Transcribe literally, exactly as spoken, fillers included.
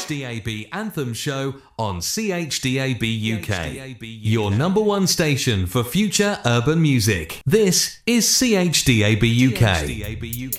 D A B Anthem Show on C H D A B U K, your number one station for future urban music. This is C H D A B U K.